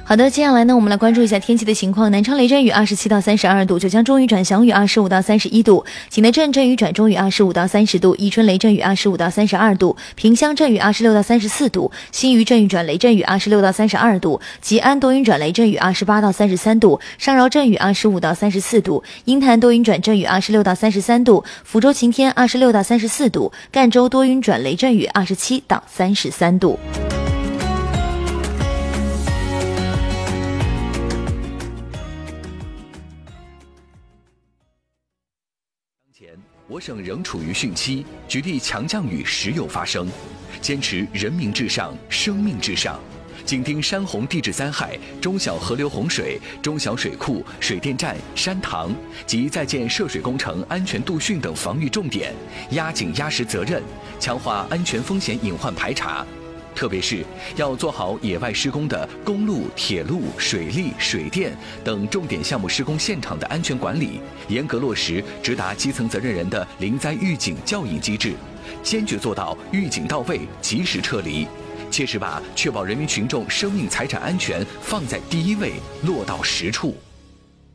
好的，接下来呢，我们来关注一下天气的情况。南昌雷阵雨27到32度，九江中雨转祥雨25到31度，景德镇阵雨转中雨25到30度，宜春雷阵雨25到32度，萍乡阵雨26到34度，新余阵雨转雷阵雨26到32度，吉安多云转雷阵雨28到33度，上饶阵雨25到34度，鹰潭多云转阵雨26到33度，福州晴天26到34度，赣州多云转雷阵雨27到33度。 我省仍处于汛期，局地强降雨时有发生，坚持人民至上、生命至上，紧盯山洪地质灾害、中小河流洪水、中小水库、水电站、山塘及在建涉水工程安全度汛等防御重点，压紧压实责任，强化安全风险隐患排查。特别是要做好野外施工的公路、铁路、水利、水电等重点项目施工现场的安全管理，严格落实直达基层责任人的临灾预警教引机制，坚决做到预警到位、及时撤离，切实把确保人民群众生命财产安全放在第一位落到实处。